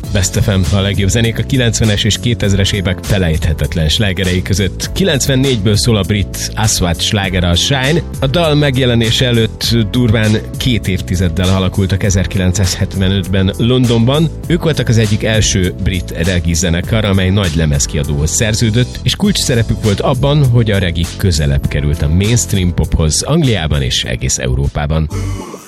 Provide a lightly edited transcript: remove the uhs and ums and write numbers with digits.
Best FM, a legjobb zenék a 90-es és 2000-es évek felejthetetlen slágerei között. 94-ből szól a brit Aswad sláger, a Shine. A dal megjelenése előtt durván 2 évtizeddel alakultak 1975-ben Londonban. Ők voltak az egyik első brit reggae zenekar, amely nagy lemezkiadóhoz szerződött, és kulcs szerepük volt abban, hogy a reggae közelebb került a mainstream pophoz Angliában és egész Európában.